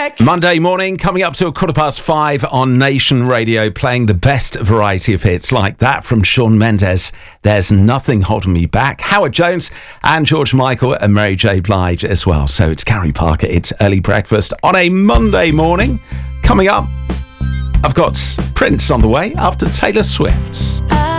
Monday morning, coming up to 5:15 on Nation Radio, playing the best variety of hits like that from Shawn Mendes. There's Nothing Holding Me Back. Howard Jones and George Michael and Mary J. Blige as well. So it's Gary Parker. It's early breakfast on a Monday morning. Coming up, I've got Prince on the way after Taylor Swift.